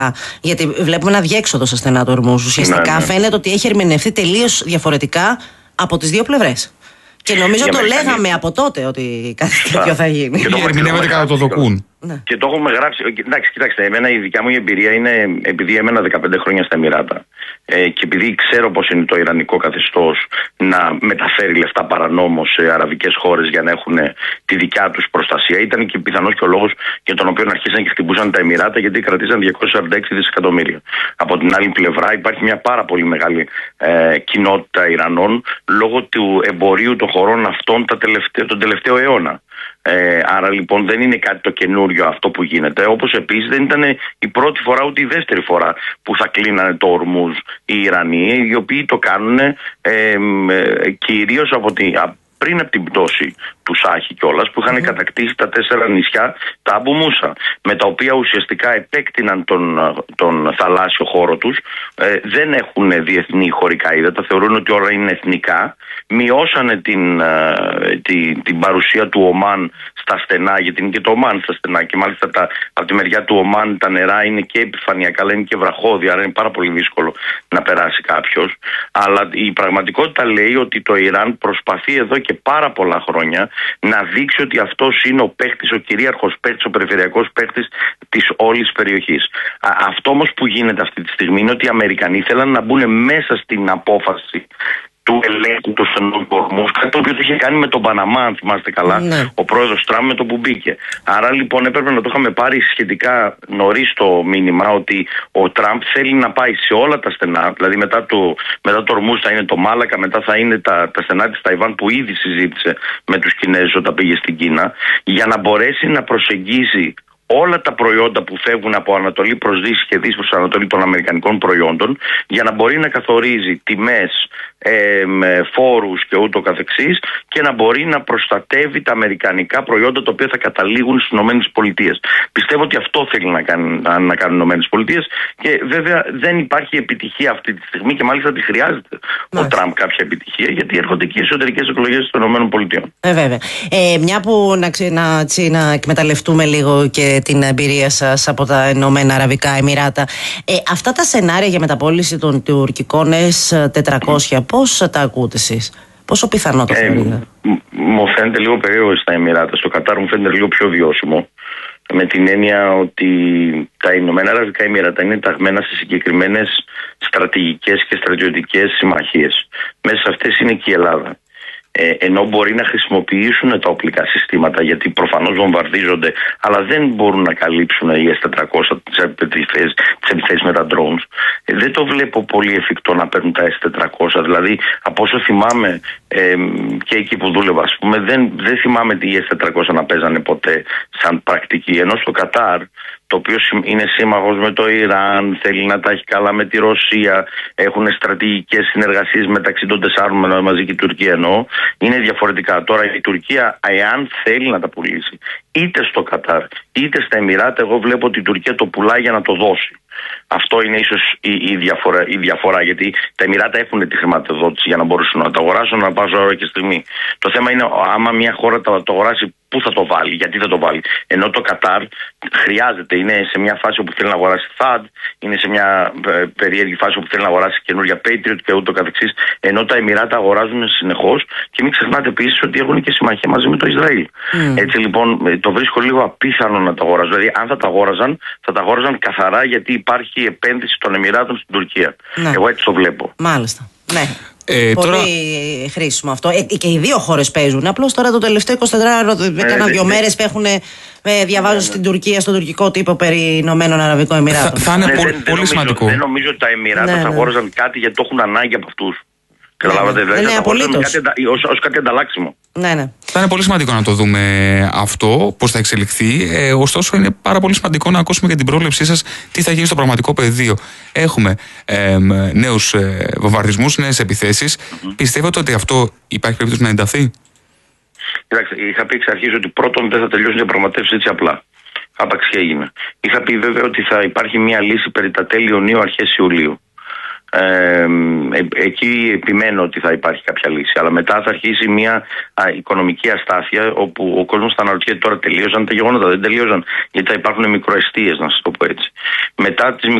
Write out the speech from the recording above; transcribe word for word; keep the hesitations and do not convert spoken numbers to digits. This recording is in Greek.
Γιατί βλέπουμε ένα διέξοδο στα στενά του Ορμούζ. Ουσιαστικά ναι, ναι. φαίνεται ότι έχει ερμηνευτεί τελείως διαφορετικά από τις δύο πλευρές. Και νομίζω το λέγαμε μηχανή. από τότε ότι κάτι τέτοιο θα γίνει. Και το ερμηνεύεται κατά το δοκούν. Ναι. Και το έχουμε γράψει. Εντάξει, κοιτάξτε, εμένα η δικιά μου η εμπειρία είναι επειδή έμενα δεκαπέντε χρόνια στα Εμιράτα ε, και επειδή ξέρω πώς είναι το ιρανικό καθεστώς να μεταφέρει λεφτά παρανόμως σε αραβικές χώρες για να έχουν τη δικιά τους προστασία. Ήταν και πιθανώς και ο λόγος για τον οποίο αρχίσαν και χτυπούσαν τα Εμιράτα, γιατί κρατήσαν διακόσια σαράντα έξι δισεκατομμύρια. Από την άλλη πλευρά υπάρχει μια πάρα πολύ μεγάλη ε, κοινότητα Ιρανών λόγω του εμπορίου των χωρών αυτών τα τελευταί, τον τελευταίο αιώνα. Ε, άρα λοιπόν δεν είναι κάτι το καινούριο αυτό που γίνεται, όπως επίσης δεν ήταν η πρώτη φορά ούτε η δεύτερη φορά που θα κλείνανε το Ορμούζ οι Ιρανοί, οι οποίοι το κάνουν ε, ε, κυρίως από τη, πριν από την πτώση του Σάχη κιόλας, που είχαν mm. κατακτήσει τα τέσσερα νησιά, τα Αμπου Μούσα, με τα οποία ουσιαστικά επέκτηναν τον, τον θαλάσσιο χώρο τους, ε, δεν έχουν διεθνή χωρικά ύδατα, θεωρούν ότι όλα είναι εθνικά, μειώσανε την, ε, την, την παρουσία του Ομάν στα στενά, γιατί είναι και το Ομάν στα στενά, και μάλιστα τα, από τη μεριά του Ομάν τα νερά είναι και επιφανειακά, αλλά είναι και βραχώδια, άρα είναι πάρα πολύ δύσκολο να περάσει κάποιος. Αλλά η πραγματικότητα λέει ότι το Ιράν προσπαθεί εδώ και πάρα πολλά χρόνια να δείξει ότι αυτός είναι ο παίχτης, ο κυρίαρχος παίχτης, ο περιφερειακός παίχτης της όλης περιοχής. Α, αυτό όμως που γίνεται αυτή τη στιγμή είναι ότι οι Αμερικανοί θέλαν να μπουν μέσα στην απόφαση του ελέγχου του στενού του Ορμούζ, κάτι το οποίο το είχε κάνει με τον Παναμά, αν θυμάστε καλά, ναι. ο πρόεδρος Τραμπ με το που μπήκε. Άρα λοιπόν έπρεπε να το είχαμε πάρει σχετικά νωρίς το μήνυμα ότι ο Τραμπ θέλει να πάει σε όλα τα στενά, δηλαδή μετά το, μετά το Ορμούζ θα είναι το Μάλακα, μετά θα είναι τα, τα στενά της Ταϊβάν που ήδη συζήτησε με τους Κινέζους όταν πήγε στην Κίνα, για να μπορέσει να προσεγγίσει όλα τα προϊόντα που φεύγουν από Ανατολή προς Δύση και Δύση προς Ανατολή των αμερικανικών προϊόντων, για να μπορεί να καθορίζει τιμές, ε, φόρους και ούτω καθεξής, και να μπορεί να προστατεύει τα αμερικανικά προϊόντα τα οποία θα καταλήγουν στις ΗΠΑ. Πιστεύω ότι αυτό θέλει να κάνουν, να κάνουν οι ΗΠΑ, και βέβαια δεν υπάρχει επιτυχία αυτή τη στιγμή, και μάλιστα τη χρειάζεται Μάλιστα. ο Τραμπ κάποια επιτυχία, γιατί έρχονται και οι εσωτερικές εκλογές των ΗΠΑ. Ε, βέβαια. Ε, μια που να, να, να εκμεταλλευτούμε λίγο και την εμπειρία σας από τα Ηνωμένα Αραβικά Εμιράτα. Ε, αυτά τα σενάρια για μεταπώληση των τουρκικών ες τετρακόσια, πώς τα ακούτε εσείς? Πόσο πιθανό το θεωρείτε? Ε, μου φαίνεται λίγο περίεργο στα Εμιράτα. Στο Κατάρ μου φαίνεται λίγο πιο βιώσιμο. Με την έννοια ότι τα Ηνωμένα Αραβικά Εμιράτα είναι ταγμένα σε συγκεκριμένες στρατηγικές και στρατιωτικές συμμαχίες. Μέσα σε αυτές είναι και η Ελλάδα. Ε, ενώ μπορεί να χρησιμοποιήσουν τα οπλικά συστήματα, γιατί προφανώς βομβαρδίζονται, αλλά δεν μπορούν να καλύψουν οι ες τετρακόσια τις επιθέσεις με τα drones. Ε, δεν το βλέπω πολύ εφικτό να παίρνουν τα ες τετρακόσια. Δηλαδή, από όσο θυμάμαι ε, και εκεί που δούλευα, ας πούμε, δεν, δεν θυμάμαι τι ες τετρακόσια να παίζανε ποτέ σαν πρακτική. Ενώ στο Κατάρ, το οποίο είναι σύμμαχος με το Ιράν, θέλει να τα έχει καλά με τη Ρωσία, έχουν στρατηγικές συνεργασίες μεταξύ των τεσσάρων, μαζί και η Τουρκία εννοώ, είναι διαφορετικά. Τώρα η Τουρκία, εάν θέλει να τα πουλήσει, είτε στο Κατάρ είτε στα Εμιράτα, εγώ βλέπω ότι η Τουρκία το πουλάει για να το δώσει. Αυτό είναι ίσως η, η, διαφορά, η διαφορά, γιατί τα Εμιράτα έχουν τη χρηματοδότηση για να μπορέσουν να το αγοράσουν, να πάσουν ώρα και στιγμή. Το θέμα είναι άμα μια χώρα το, το αγοράσει, πού θα το βάλει, γιατί θα το βάλει. Ενώ το Κατάρ χρειάζεται, είναι σε μια φάση όπου θέλει να αγοράσει θαντ, είναι σε μια ε, περίεργη φάση όπου θέλει να αγοράσει καινούργια Patriot και ούτω καθεξής. Ενώ τα Εμιράτα αγοράζουν συνεχώς, και μην ξεχνάτε επίσης ότι έχουν και συμμαχία μαζί με το Ισραήλ. Mm. Έτσι λοιπόν το βρίσκω λίγο απίθανο να το αγοράζουν. Δηλαδή, αν θα τα αγόραζαν, θα τα αγόραζαν καθαρά γιατί υπάρχει επένδυση των Εμιράτων στην Τουρκία. Ναι. Εγώ έτσι το βλέπω. Μάλιστα. Ναι. Ε, Πολύ τώρα... χρήσιμο αυτό. Ε, και οι δύο χώρες παίζουν. Απλώς τώρα το τελευταίο εικοσιτετράωρο, έκανα δύο μέρες που έχουν. Ε, διαβάζω ναι, στην Τουρκία, στον τουρκικό τύπο περί Ηνωμένων Αραβικών Εμιράτων. Θα, θα είναι ναι, πολύ, δεν, πολύ δεν σημαντικό. Νομίζω, δεν νομίζω ότι τα Εμιράτα ναι, θα αγόραζαν ναι. κάτι γιατί το έχουν ανάγκη από αυτούς. Καταλάβατε, δηλαδή, ναι, απολύτως. Ως, ως κάτι ανταλλάξιμο. Ναι, ναι. Θα είναι πολύ σημαντικό να το δούμε αυτό, πώς θα εξελιχθεί. Ε, ωστόσο, είναι πάρα πολύ σημαντικό να ακούσουμε και την πρόβλεψή σας τι θα γίνει στο πραγματικό πεδίο. Έχουμε ε, νέους ε, βομβαρδισμούς, νέες επιθέσεις. Mm-hmm. Πιστεύετε ότι αυτό υπάρχει περίπτωση να ενταθεί? Κοιτάξτε, είχα πει εξ αρχής ότι πρώτον δεν θα τελειώσουν οι διαπραγματεύσεις έτσι απλά. Άπαξ και έγινε. Είχα πει βέβαια ότι θα υπάρχει μια λύση περί τα τέλη Ιουνίου, αρχές Ιουλίου. Ε, ε, εκεί επιμένω ότι θα υπάρχει κάποια λύση. Αλλά μετά θα αρχίσει μια α, οικονομική αστάθεια, όπου ο κόσμος θα αναρωτιέται τώρα τελείωσαν τα γεγονότα, δεν τελείωσαν, γιατί θα υπάρχουν μικροαιστείες, να σας το πω έτσι. Μετά τις